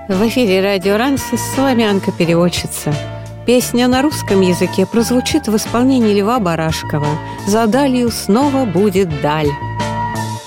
В эфире радио Рансис, славянка-переводчица. Песня на русском языке прозвучит в исполнении Льва Барашкова. «За далью снова будет даль».